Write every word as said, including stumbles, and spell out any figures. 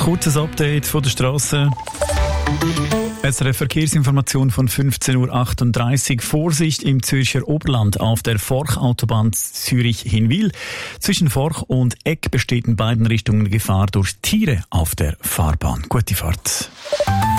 Kurzes Update von der Straße. S R F Verkehrsinformation von fünfzehn Uhr achtunddreißig. Vorsicht im Zürcher Oberland auf der Forch-Autobahn Zürich-Hinwil. Zwischen Forch und Eck besteht in beiden Richtungen Gefahr durch Tiere auf der Fahrbahn. Gute Fahrt.